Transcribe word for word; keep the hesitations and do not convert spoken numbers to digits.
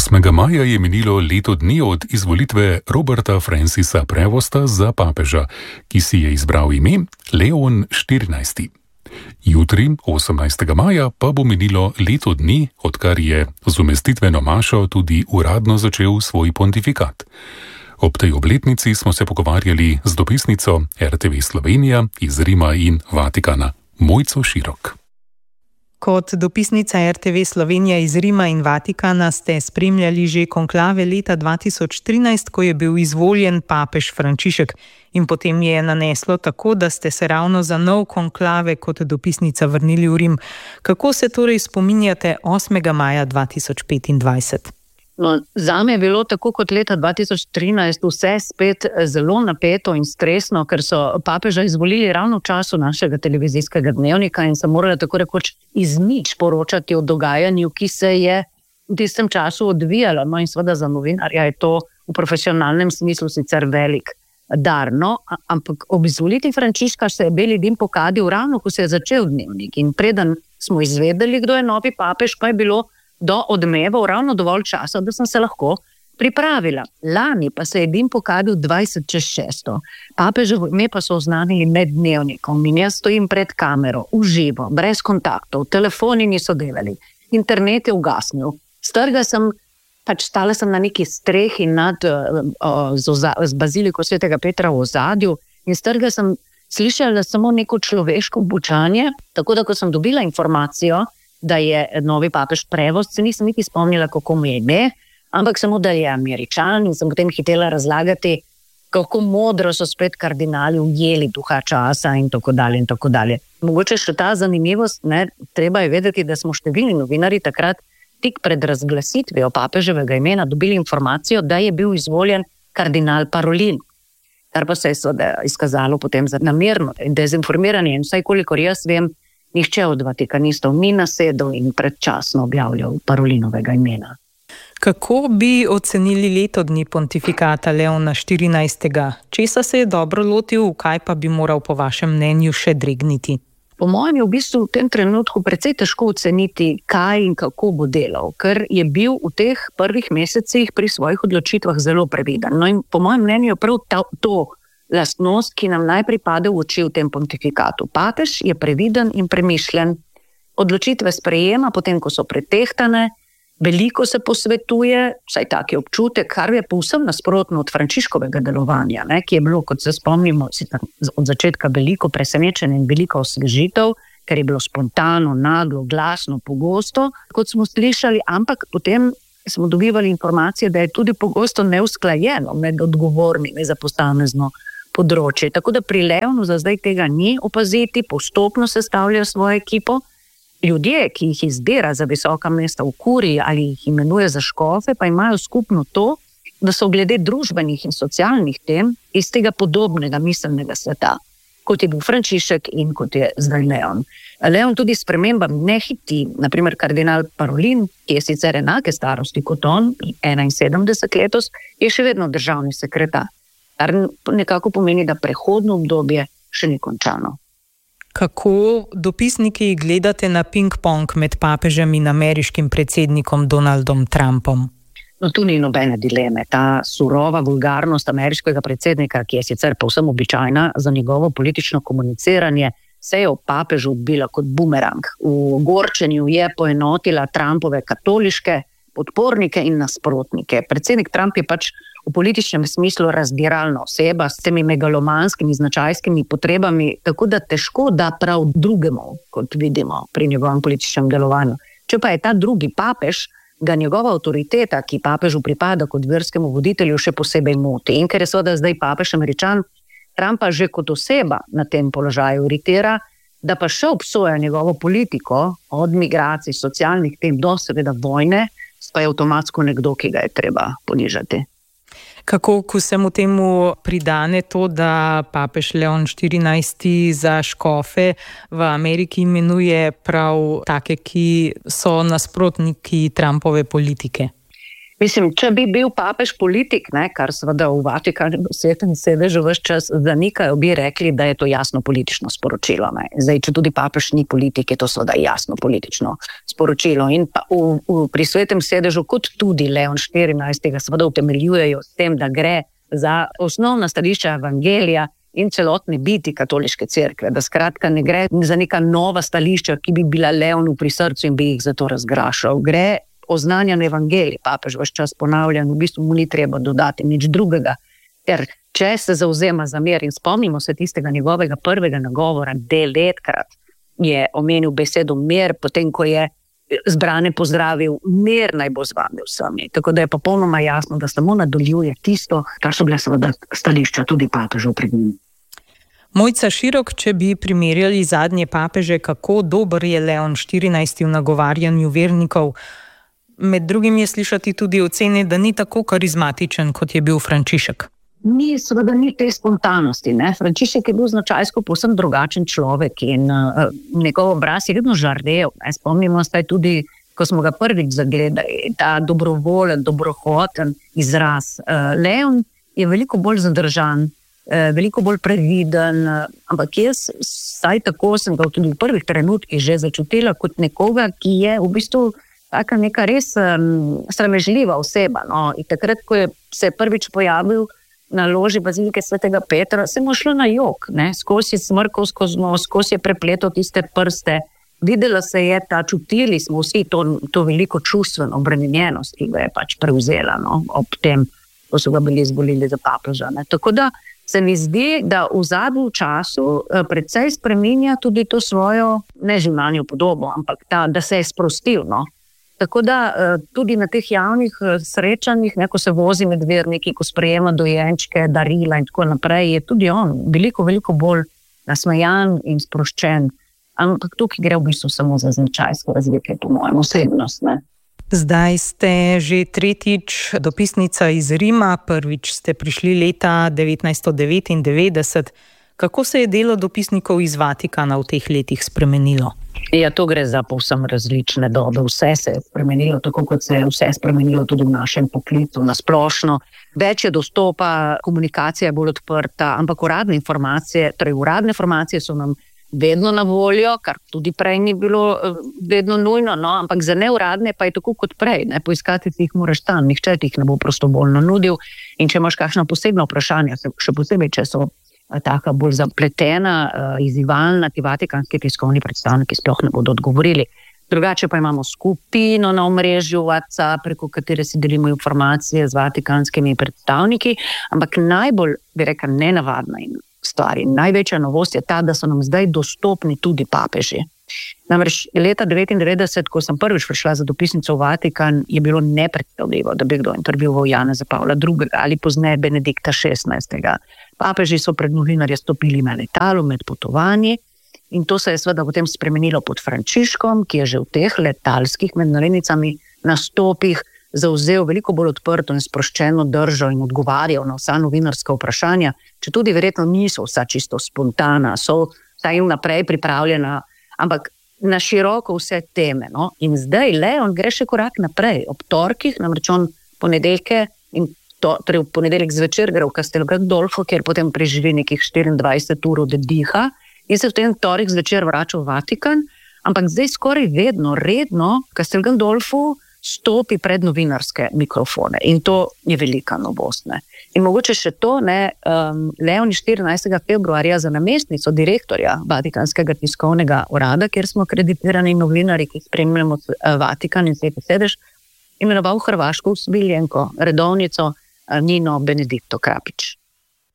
osmega maja je minilo leto dni od izvolitve Roberta Francisa Prevosta za papeža, ki si je izbral ime Leon štirinajsti. Jutri, osemnajstega maja, pa bo minilo leto dni, odkar je z umestitveno mašo tudi uradno začel svoj pontifikat. Ob tej obletnici smo se pogovarjali z dopisnico R T V Slovenija iz Rima in Vatikana, Mojco Širok. Kot dopisnica R T V Slovenija iz Rima in Vatikana ste spremljali že konklave leta dva tisoč trinajst, ko je bil izvoljen papež Frančišek, in potem je naneslo tako, da ste se ravno za nov konklave kot dopisnica vrnili v Rim. Kako se torej spominjate osmega maja dva tisoč petindvajset? No, zame je bilo tako kot leta dva tisoč trinajst vse spet zelo napeto in stresno, ker so papeža izvolili ravno v času našega televizijskega dnevnika in se morali tako rekoč iz nič poročati o dogajanju, ki se je v tistem času odvijalo. No in seveda za novinarja je to v profesionalnem smislu sicer velik dar, no, ampak ob izvolitvi Frančiška se je beli dim pokadil ravno, ko se je začel dnevnik, in preden smo izvedeli, kdo je novi papež, pa je bilo do odmevov ravno dovolj časa, da sem se lahko pripravila. Lani pa se je dim pokadil dvajset čez šesto. Papeževo ime pa so oznanili med dnevnikom in jaz stojim pred kamero, v živo, brez kontaktov, telefoni niso delali, internet je ugasnil. Strga sem, pač stala sem na neki strehi nad uh, z, oza, z baziliko svetega Petra v ozadju in strga sem slišala samo neko človeško bučanje, tako da ko sem dobila informacijo, da je novi papež Prevost, se nisem niti spomnila, kako mu je ime, ampak samo, da je Američan, in sem potem hitela razlagati, kako modro so spet kardinali ujeli duha časa in tako dalje in tako dalje. Mogoče še ta zanimivost, ne, treba je vedeti, da smo številni novinarji takrat tik pred razglasitvijo papeževega imena dobili informacijo, da je bil izvoljen kardinal Parolin, kar pa se je izkazalo potem za namerno dezinformiranje in vsaj kolikor jaz vem, nihče od vatikanistov ni nasedel in predčasno objavljal Parolinovega imena. Kako bi ocenili leto dni pontifikata Leona štirinajstega? Česa se je dobro lotil, kaj pa bi moral po vašem mnenju še dregniti? Po mojem je v bistvu v tem trenutku precej težko oceniti, kaj in kako bo delal, ker je bil v teh prvih mesecih pri svojih odločitvah zelo previden. No in po mojem mnenju je prav ta, to lastnost, ki nam najprej pade v oči v tem pontifikatu. Papež je previden in premišljen, odločitve sprejema, potem ko so pretehtane, veliko se posvetuje, vsaj tak je občutek, kar je povsem nasprotno od Frančiškovega delovanja, ne, ki je bilo, kot se spomnimo, od začetka veliko presenečenje in veliko osvežitev, ker je bilo spontano, naglo, glasno, pogosto, kot smo slišali, ampak potem smo dobivali informacije, da je tudi pogosto neusklajeno med odgovornimi za posamezno področje. Tako da pri Leonu za zdaj tega ni opaziti, postopno sestavlja svojo ekipo. Ljudje, ki jih izbira za visoka mesta v kuriji ali jih imenuje za škofe, pa imajo skupno to, da so glede družbenih in socialnih tem iz tega podobnega miselnega sveta, kot je bil Frančišek in kot je zdaj Leon. Leon tudi s spremembami ne hiti. Naprimer, kardinal Parolin, ki je sicer enake starosti kot on, enainsedemdeset letos, je še vedno državni sekretar. Kar nekako pomeni, da prehodno obdobje še ni končano. Kako dopisniki gledate na ping-pong med papežem in ameriškim predsednikom Donaldom Trumpom? No, tu ni nobene dileme. Ta surova vulgarnost ameriškega predsednika, ki je sicer povsem običajna za njegovo politično komuniciranje, se je o papežu odbila kot bumerang. V gorčenju je poenotila Trumpove katoliške podpornike in nasprotnike. Predsednik Trump je pač v političnem smislu razdiralna oseba s temi megalomanskimi značajskimi potrebami, tako da težko da prav drugemu, kot vidimo pri njegovem političnem delovanju. Če pa je ta drugi papež, ga njegova avtoriteta, ki papežu pripada kot verskemu voditelju, še posebej moti. In ker je seveda zdaj papež Američan, Trumpa že kot oseba na tem položaju iritira, da pa še obsoja njegovo politiko od migracij, socialnih tem do seveda vojne, pa je avtomatsko nekdo, ki ga je treba ponižati. Kako k vsemu temu pridane to, da papež Leon štirinajsti za škofe v Ameriki imenuje prav take, ki so nasprotniki Trumpove politike? Mislim, če bi bil papež politik, ne, kar seveda v Vatikanu svetem sedežu ves čas zanikajo, bi rekli, da je to jasno politično sporočilo. Ne. Zdaj, če tudi papež ni politik, je to seveda jasno politično sporočilo. In pa v, v, pri svetem sedežu, kot tudi Leon štirinajsti, seveda utemeljujejo s tem, da gre za osnovna stališča evangelija in celotne biti katoliške cerkve, da skratka ne gre za neka nova stališča, ki bi bila Leonu pri srcu in bi jih zato razgrašal. Gre oznanjan evangelij, papež vaš čas ponavlja, v bistvu mu ni treba dodati nič drugega. Ker če se zauzema za mir in spomnimo se tistega njegovega prvega nagovora, devetkrat je omenil besedo mir, potem ko je zbrane pozdravil, mir naj bo z vami vsemi. Tako da je popolnoma jasno, da samo nadaljuje tisto, kar so bile seveda stališča tudi papežev pred njim. Mojca Širok, če bi primerjali zadnje papeže, kako dober je Leon štirinajsti v nagovarjanju vernikov, med drugim je slišati tudi ocene, da ni tako karizmatičen, kot je bil Frančišek. Ni, seveda ni te spontanosti. Ne? Frančišek je bil značajsko povsem drugačen človek in uh, njegov obraz je vedno žarel. Ne? Spomnimo se tudi, ko smo ga prvič zagledali, ta dobrovoljen, dobrohoten izraz. Uh, Leon je veliko bolj zadržan, uh, veliko bolj previden, uh, ampak jaz, saj tako sem ga tudi v prvih trenutkih že začutila kot nekoga, ki je v bistvu taka neka res um, sramežljiva oseba. No? In takrat, ko je se prvič pojavil na loži bazilike svetega Petra, se mu šlo na jok, ne? Skozi je smrkal, skozi, skozi je prepletal tiste prste. Videla se je ta, čutili smo vsi to, to veliko čustveno obremenjenost, ki ga je pač prevzela, no? Ob tem, ko so ga bili izvolili za papeža. Ne? Tako da se mi zdi, da v zadnjem času precej spreminja tudi to svojo neživljenjo podobo, ampak ta, da se je sprostil, no? Tako da tudi na teh javnih srečanjih, ne, ko se vozi med verniki, ko sprejema dojenčke, darila in tako naprej, je tudi on veliko, veliko bolj nasmejan in sproščen. Ampak tukaj gre v bistvu samo za značajsko razlike, po mojem osebnost. Ne. Zdaj ste že tretjič dopisnica iz Rima, prvič ste prišli leta devetnajststo devetindevetdeset. Kako se je delo dopisnikov iz Vatikana v teh letih spremenilo? Ja, to gre za povsem različne dobe. Vse se je spremenilo, tako kot se je vse spremenilo tudi v našem poklicu na splošno. Več je dostopa, komunikacija je bolj odprta, ampak uradne informacije, torej uradne informacije so nam vedno na voljo, kar tudi prej ni bilo vedno nujno, no, ampak za neuradne pa je tako kot prej, ne, poiskati ti jih moraš tam, nihče ti jih ne bo prostovoljno nudil in če imaš kakšna posebna vprašanja, še posebej, če so taka bolj zapletena, izzivalna, ti vatikanski tiskovni predstavniki sploh ne bodo odgovorili. Drugače pa imamo skupino na omrežju WhatsApp, preko katere si delimo informacije z vatikanskimi predstavniki, ampak najbolj, bi rekel, nenavadna stvar in največja novost je ta, da so nam zdaj dostopni tudi papeži. Namreč leta devetindevetdeset, ko sem prvič prišla za dopisnico v Vatikan, je bilo nepredstavljivo, da bi kdo intervjuval Janeza Pavla drugega ali pozneje Benedikta šestnajstega. Papeži so pred novinarje stopili na letalo med potovanji in to se je seveda potem spremenilo pod Frančiškom, ki je že v teh letalskih med navednicami nastopih zauzel veliko bolj odprto in sproščeno držo in odgovarjal na vsa novinarska vprašanja, če tudi verjetno niso vsa čisto spontana, so vsaj vnaprej pripravljena, ampak na široko vse teme. No? In zdaj Leon gre še korak naprej. Ob torkih, namreč on ponedeljke in to, torej v ponedeljek zvečer gre v Castel Gandolfo, kjer potem preživi nekih štiriindvajset ur od diha in se v tem torek zvečer vrača v Vatikan, ampak zdaj skoraj vedno, redno v Castel Gandolfo stopi pred novinarske mikrofone in to je velika novost. Ne. In mogoče še to, ne, um, Leon štirinajstega februarja za namestnico direktorja Vatikanskega tiskovnega urada, kjer smo akreditirani novinarji, ki spremljamo uh, Vatikan in Sveti sedež, imenoval hrvaško usmiljenko, redovnico uh, Nino Benedikto Krapić.